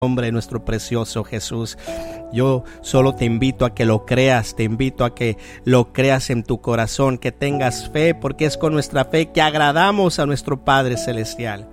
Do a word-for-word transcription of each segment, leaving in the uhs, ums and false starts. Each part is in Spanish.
nombre de nuestro precioso Jesús. Yo solo te invito a que lo creas, te invito a que lo creas en tu corazón, que tengas fe, porque es con nuestra fe que agradamos a nuestro Padre Celestial.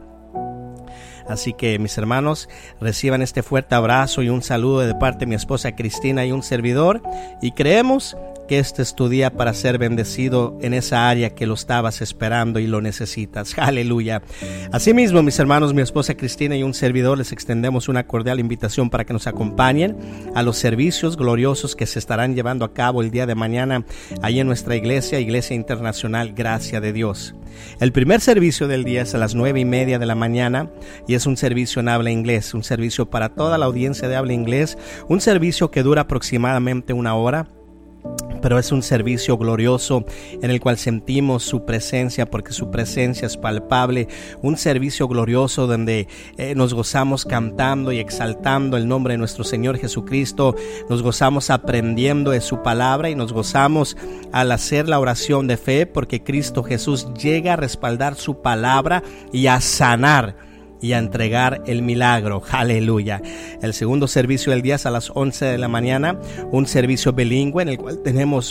Así que, mis hermanos, reciban este fuerte abrazo y un saludo de parte de mi esposa Cristina y un servidor, y creemos que este es tu día para ser bendecido en esa área que lo estabas esperando y lo necesitas. Aleluya. Asimismo, mis hermanos, mi esposa Cristina y un servidor les extendemos una cordial invitación para que nos acompañen a los servicios gloriosos que se estarán llevando a cabo el día de mañana ahí en nuestra iglesia, Iglesia Internacional Gracia de Dios. El primer servicio del día es a las nueve y media de la mañana y es un servicio en habla inglés, un servicio para toda la audiencia de habla inglés, un servicio que dura aproximadamente una hora. Pero es un servicio glorioso en el cual sentimos su presencia, porque su presencia es palpable. Un servicio glorioso donde eh, nos gozamos cantando y exaltando el nombre de nuestro Señor Jesucristo. Nos gozamos aprendiendo de su palabra y nos gozamos al hacer la oración de fe, porque Cristo Jesús llega a respaldar su palabra y a sanar y a entregar el milagro. Aleluya. El segundo servicio del día es a las once de la mañana, un servicio bilingüe en el cual tenemos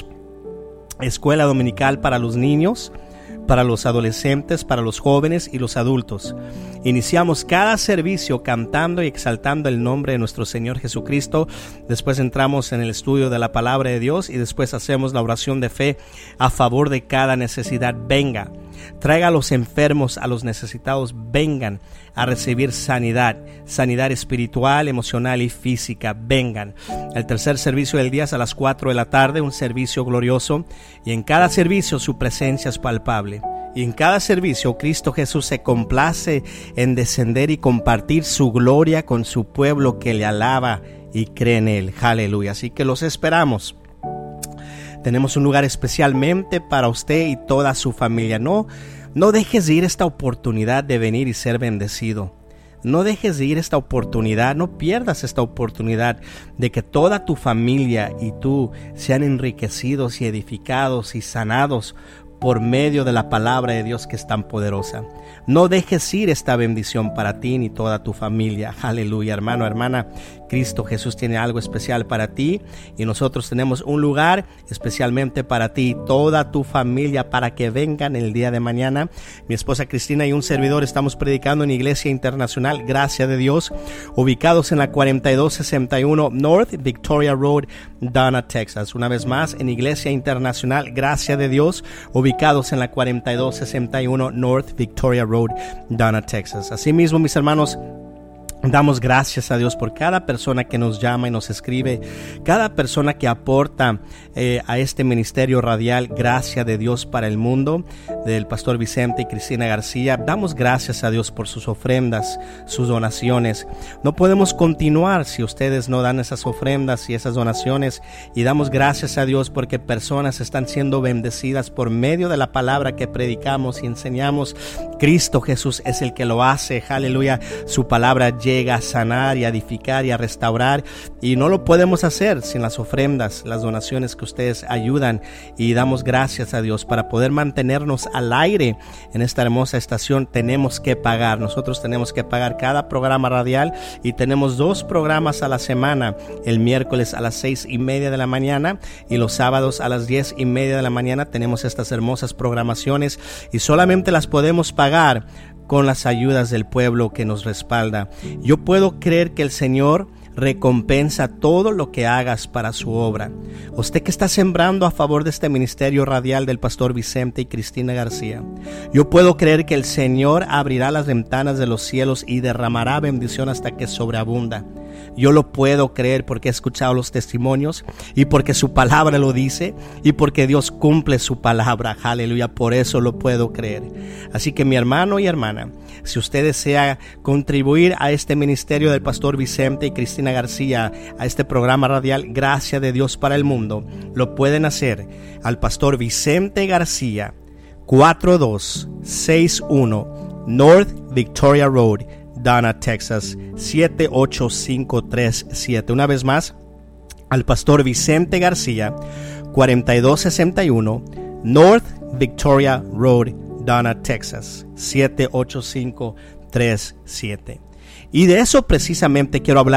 escuela dominical para los niños, para los adolescentes, para los jóvenes y los adultos. Iniciamos cada servicio cantando y exaltando el nombre de nuestro Señor Jesucristo. Después entramos en el estudio de la palabra de Dios y después hacemos la oración de fe a favor de cada necesidad. Venga, traiga a los enfermos, a los necesitados, vengan a recibir sanidad, sanidad espiritual, emocional y física, vengan. El tercer servicio del día es a las cuatro de la tarde, un servicio glorioso, y en cada servicio su presencia es palpable. Y en cada servicio Cristo Jesús se complace en descender y compartir su gloria con su pueblo que le alaba y cree en él. Aleluya. Así que los esperamos. Tenemos un lugar especialmente para usted y toda su familia. No, no dejes de ir esta oportunidad de venir y ser bendecido. No dejes de ir esta oportunidad, no pierdas esta oportunidad de que toda tu familia y tú sean enriquecidos y edificados y sanados por medio de la palabra de Dios que es tan poderosa. No dejes ir esta bendición para ti ni toda tu familia. Aleluya, hermano, hermana. Cristo Jesús tiene algo especial para ti y nosotros tenemos un lugar especialmente para ti, toda tu familia, para que vengan el día de mañana. Mi esposa Cristina y un servidor estamos predicando en Iglesia Internacional Gracia de Dios, ubicados en la cuarenta y dos sesenta y uno North Victoria Road, Donna, Texas. Una vez más, en Iglesia Internacional Gracia de Dios, ubicados en la cuarenta y dos sesenta y uno North Victoria Road, Donna, Texas. Asimismo, mis hermanos, damos gracias a Dios por cada persona que nos llama y nos escribe, cada persona que aporta eh, a este ministerio radial Gracia de Dios para el Mundo, del pastor Vicente y Cristina García. Damos gracias a Dios por sus ofrendas, sus donaciones. No podemos continuar si ustedes no dan esas ofrendas y esas donaciones, y damos gracias a Dios porque personas están siendo bendecidas por medio de la palabra que predicamos y enseñamos. Cristo Jesús es el que lo hace. Aleluya. Su palabra llega a sanar y a edificar y a restaurar, y no lo podemos hacer sin las ofrendas, las donaciones que ustedes ayudan, y damos gracias a Dios. Para poder mantenernos al aire en esta hermosa estación tenemos que pagar, nosotros tenemos que pagar cada programa radial, y tenemos dos programas a la semana, el miércoles a las seis y media de la mañana y los sábados a las diez y media de la mañana. Tenemos estas hermosas programaciones y solamente las podemos pagar con las ayudas del pueblo que nos respalda. Yo puedo creer que el Señor recompensa todo lo que hagas para su obra. Usted que está sembrando a favor de este ministerio radial del pastor Vicente y Cristina García, yo puedo creer que el Señor abrirá las ventanas de los cielos y derramará bendición hasta que sobreabunda. Yo lo puedo creer porque he escuchado los testimonios y porque su palabra lo dice y porque Dios cumple su palabra. Aleluya, por eso lo puedo creer. Así que mi hermano y hermana, si usted desea contribuir a este ministerio del pastor Vicente y Cristina García, a este programa radial Gracia de Dios para el Mundo, lo pueden hacer al pastor Vicente García, cuarenta y dos sesenta y uno North Victoria Road, Donna, Texas, siete ocho cinco tres siete. Una vez más, al pastor Vicente García, cuarenta y dos sesenta y uno North Victoria Road, Donna, Texas, siete ocho cinco tres siete. Y de eso precisamente quiero hablar